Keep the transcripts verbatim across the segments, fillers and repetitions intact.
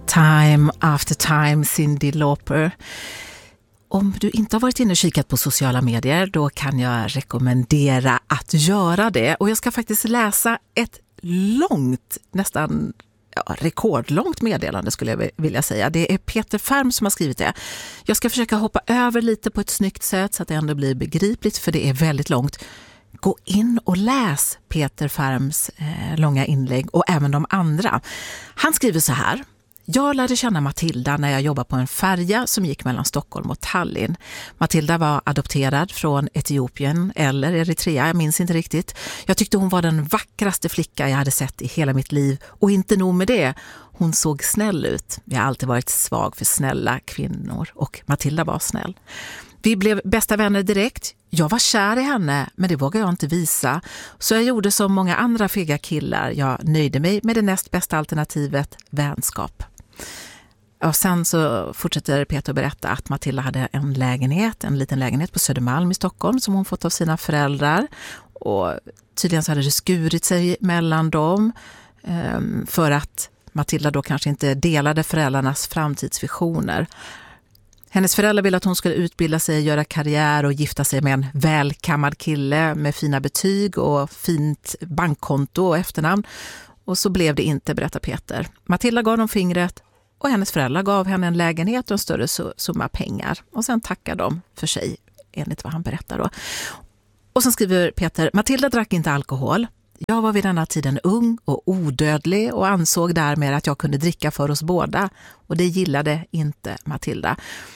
Time after time, Cyndi Lauper. Om du inte har varit inne och kikat på sociala medier, då kan jag rekommendera att göra det. Och jag ska faktiskt läsa ett långt, nästan ja, rekordlångt meddelande skulle jag vilja säga. Det är Peter Färm som har skrivit det. Jag ska försöka hoppa över lite på ett snyggt sätt så att det ändå blir begripligt, för det är väldigt långt. Gå in och läs Peter Färms eh, långa inlägg och även de andra. Han skriver så här. Jag lärde känna Matilda när jag jobbade på en färja som gick mellan Stockholm och Tallinn. Matilda var adopterad från Etiopien eller Eritrea, jag minns inte riktigt. Jag tyckte hon var den vackraste flicka jag hade sett i hela mitt liv. Och inte nog med det, hon såg snäll ut. Jag har alltid varit svag för snälla kvinnor och Matilda var snäll. Vi blev bästa vänner direkt. Jag var kär i henne, men det vågade jag inte visa. Så jag gjorde som många andra fega killar. Jag nöjde mig med det näst bästa alternativet, vänskap. Och sen så fortsätter Peter berätta att Matilda hade en lägenhet, en liten lägenhet på Södermalm i Stockholm som hon fått av sina föräldrar. Och tydligen så hade det skurit sig mellan dem för att Matilda då kanske inte delade föräldrarnas framtidsvisioner. Hennes föräldrar ville att hon skulle utbilda sig, göra karriär och gifta sig med en välkammad kille med fina betyg och fint bankkonto och efternamn. Och så blev det inte, berättar Peter. Matilda gav dem fingret och hennes föräldrar gav henne en lägenhet och en större summa pengar. Och sen tackade de för sig, enligt vad han berättar då. Och sen skriver Peter, Matilda drack inte alkohol. Jag var vid denna tiden ung och odödlig och ansåg därmed att jag kunde dricka för oss båda. Och det gillade inte Matilda.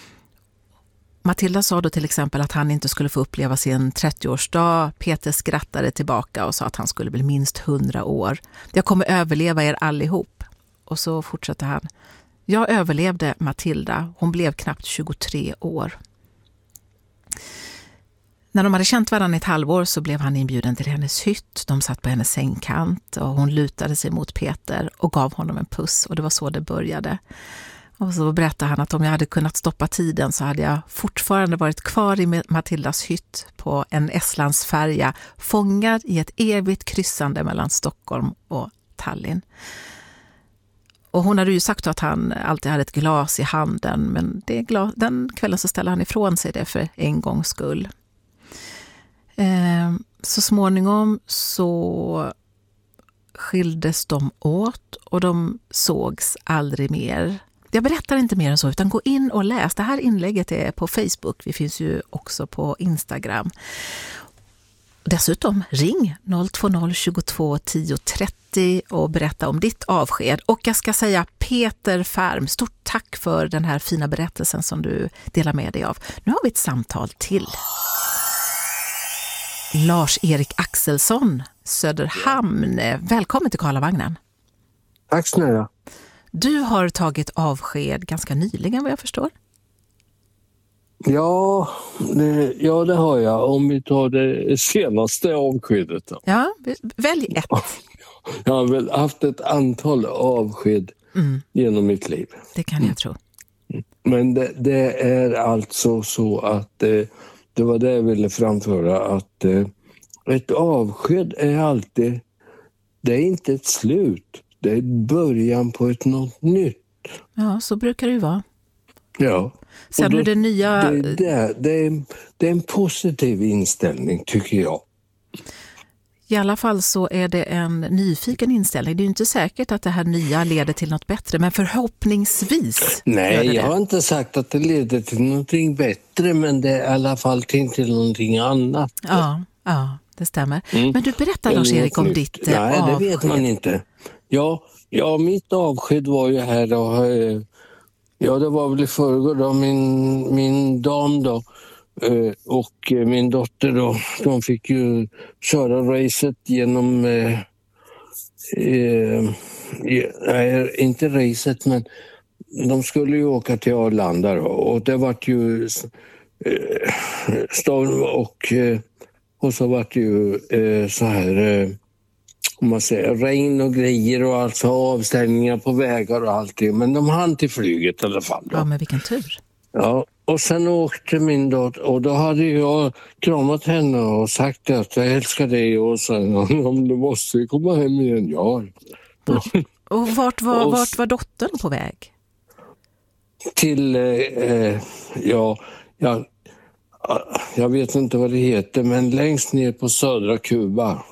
Matilda sa då till exempel att han inte skulle få uppleva sin trettioårsdag. Peter skrattade tillbaka och sa att han skulle bli minst hundra år. Jag kommer överleva er allihop. Och så fortsatte han. Jag överlevde Matilda. Hon blev knappt tjugotre år. När de hade känt varandra ett halvår så blev han inbjuden till hennes hytt. De satt på hennes sängkant och hon lutade sig mot Peter och gav honom en puss. Och det var så det började. Och så berättade han att om jag hade kunnat stoppa tiden så hade jag fortfarande varit kvar i Matildas hytt på en Estlandsfärja, fångad i ett evigt kryssande mellan Stockholm och Tallinn. Och hon hade ju sagt att han alltid hade ett glas i handen, men det glas, den kvällen så ställde han ifrån sig det för en gångs skull. Eh, så småningom så skildes de åt och de sågs aldrig mer. Jag berättar inte mer än så, utan gå in och läs. Det här inlägget är på Facebook. Vi finns ju också på Instagram. Dessutom ring noll två noll tjugotvå tio trettio och berätta om ditt avsked. Och jag ska säga Peter Färm, stort tack för den här fina berättelsen som du delar med dig av. Nu har vi ett samtal till. Lars-Erik Axelsson, Söderhamn. Välkommen till Karlavagnen. Tack snälla. Du har tagit avsked ganska nyligen vad jag förstår. Ja det, ja, det har jag. Om vi tar det senaste avskedet. Då. Ja, välj ett. Jag har väl haft ett antal avsked mm. genom mitt liv. Det kan jag tro. Men det, det är alltså så att eh, det var det jag ville framföra. Att eh, ett avsked är alltid, det är inte ett slut. Det är början på ett något nytt. Ja, så brukar det ju vara. Ja. Sen då, är det nya... Det, det, det, är, det är en positiv inställning tycker jag. I alla fall så är det en nyfiken inställning. Det är ju inte säkert att det här nya leder till något bättre, men förhoppningsvis. Nej, det jag det. har inte sagt att det leder till någonting bättre, men det är i alla fall till, till någonting annat. Ja, ja det stämmer. Mm. Men du berättar Lars-Erik om ditt Nej, avsked. Nej, det vet man inte. Ja, ja, mitt avsked var ju här då. Ja, det var väl i förrgår då. Min, min dam då och min dotter då. De fick ju köra racet genom... Eh, eh, nej, inte racet, men de skulle ju åka till Arlanda då. Och det var ju eh, storm och, eh, och så var det ju eh, så här... Eh, om man säger, regn och grejer och alltså avställningar på vägar och allting. Men de hann till flyget i alla fall. Då. Ja, men vilken tur. Ja, och sen åkte min dotter och då hade jag kramat henne och sagt att jag älskar dig och sen om du måste komma hem igen, ja. Och vart var, och, vart var dottern på väg? till, eh, ja, ja, jag vet inte vad det heter, men längst ner på södra Kuba.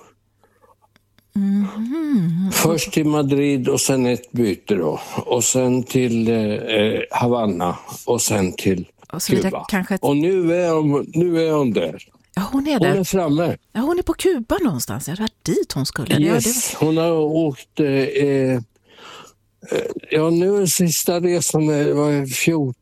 Mm-hmm. Först till Madrid och sen ett byte då. Och sen till eh, Havanna och sen till och Kuba. Kanske ett... Och nu är, hon, nu är hon där. Ja, hon är där. Hon är framme. Ja, hon är på Kuba någonstans. Ja, det var dit hon skulle. Yes, ja, det var... hon har åkt... Eh, eh, ja, nu är sista resan det var fjorton.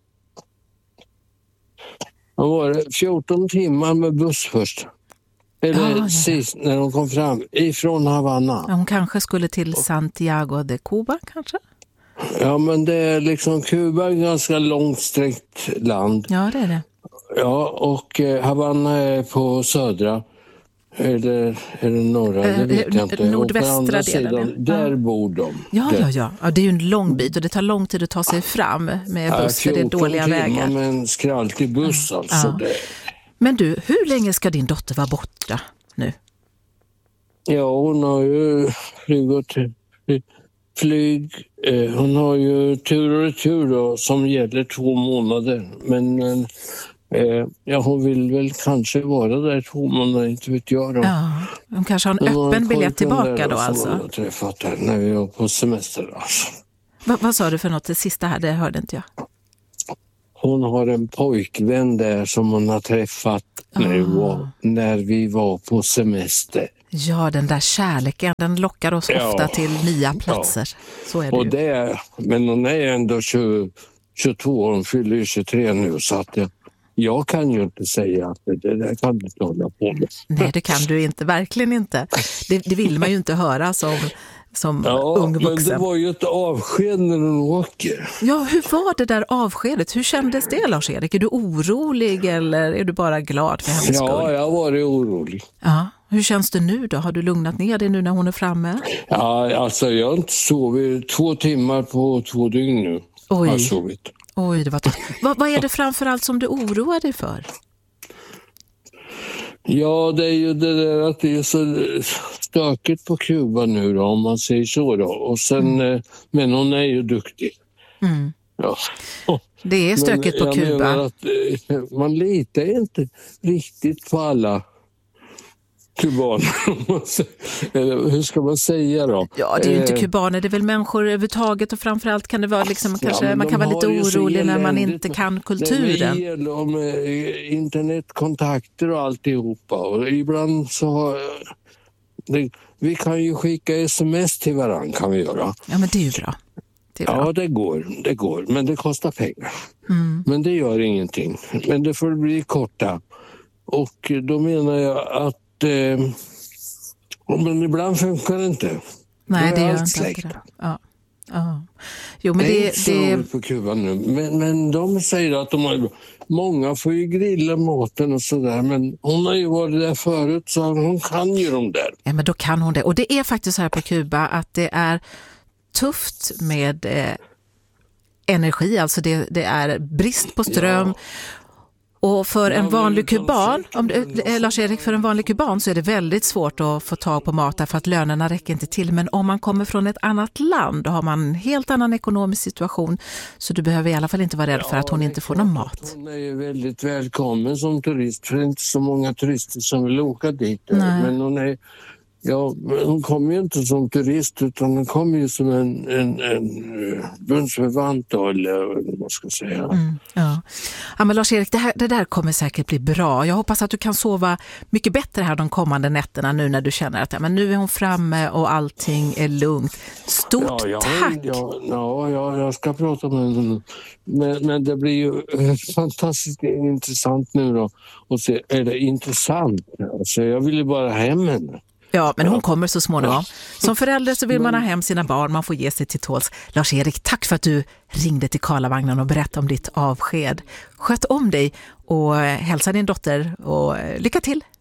Hon var fjorton timmar med buss först. Eller ja, sist när hon kom fram ifrån Havanna. Ja, hon kanske skulle till Santiago de Cuba kanske? Ja, men det är liksom Kuba är ett ganska långt sträckt land. Ja, det är det. Ja, och eh, Havanna är på södra. Eller är det norra? Det vet jag inte. Nordvästra sidan, delen. Där ja. bor de. Ja, ja, ja, ja. Det är ju en lång bit och det tar lång tid att ta sig fram med buss för det är dåliga vägar. Med en skraltig buss alltså. Ja. Det. Men du, hur länge ska din dotter vara borta nu? Ja, hon har ju flygot flyg. Eh, hon har ju tur och retur då, som gäller två månader. Men eh, ja, hon vill väl kanske vara där två månader, inte vet jag då. Ja, hon kanske har en Men öppen biljett tillbaka då alltså? Som hon har träffat här när vi var på semester alltså. Va, vad sa du för något det sista här? Det hörde inte jag. Hon har en pojkvän där som hon har träffat när, vi var, när vi var på semester. Ja, den där kärleken, den lockar oss ja. ofta till nya platser. Ja. Så är det och ju. Det är, men hon är ändå tjugo, tjugotvå år, hon fyller tjugotre nu. Så att jag, jag kan ju inte säga att det, det där kan du inte hålla på med. Nej, det kan du inte, verkligen inte. Det, det vill man ju inte höra som... som ja, ung vuxen. Men det var ju ett avsked när hon åker. Ja, hur var det där avskedet? Hur kändes det, Lars-Erik? Är du orolig eller är du bara glad för hennes skull? Ja, jag var orolig. Ja, hur känns det nu då? Har du lugnat ner dig nu när hon är framme? Ja, alltså jag har inte sovit två timmar på två dygn nu. Oj, jag har sovit. Oj det var tufft. vad, vad är det framförallt som du oroar dig för? Ja, det är ju det där att det är så stökigt på Kuba nu då, om man säger så då. Och sen, mm. Men hon är ju duktig. Mm. Ja. Det är stökigt men på Kuba. Jag menar att man litar inte riktigt på alla kubaner. Eller hur ska man säga då? Ja, det är ju inte kubaner, det är väl människor överhuvudtaget och framförallt kan det vara liksom, kanske, ja, man kan vara lite orolig när man inte kan kulturen. Det gäller om eh, internetkontakter och alltihopa och ibland så det, vi kan ju skicka sms till varandra kan vi göra. Ja, men det är ju bra. Det är bra. Ja, det går, det går, men det kostar pengar. Mm. Men det gör ingenting. Men det får bli korta. Och då menar jag att Eh, men ibland funkar det inte. Nej, det gör inte alltid det. Ja. Ja. Jo, men det, det är det... på Kuba nu. Men, men de säger att de har, många får ju grilla maten och sådär. Men hon har ju varit där förut så hon kan ju de där. Ja, men då kan hon det. Och det är faktiskt så här på Kuba att det är tufft med eh, energi. Alltså det, det är brist på ström. Ja. Och för en vanlig kuban, om, Lars-Erik, för en vanlig kuban så är det väldigt svårt att få tag på mat för att lönerna räcker inte till. Men om man kommer från ett annat land då har man en helt annan ekonomisk situation så du behöver i alla fall inte vara rädd för att hon inte får någon mat. Hon är ju väldigt välkommen som turist för det är inte så många turister som vill åka dit. Nej. Men hon är... Ja, hon kommer ju inte som turist utan hon kommer ju som en, en, en bundsförvant eller vad man ska säga. Mm, ja. Ja, men Lars-Erik, det, här, det där kommer säkert bli bra. Jag hoppas att du kan sova mycket bättre här de kommande nätterna nu när du känner att ja, men nu är hon framme och allting är lugnt. Stort ja, jag, tack! Ja, ja, ja, jag ska prata med henne. Men, men det blir ju fantastiskt intressant nu då. Och se, är det intressant? Alltså, jag vill ju bara hem henne. Ja, men hon kommer så småningom. Som förälder så vill man ha hem sina barn, man får ge sig till tåls. Lars-Erik, tack för att du ringde till Karlavagnen och berättade om ditt avsked. Sköt om dig och hälsa din dotter och lycka till!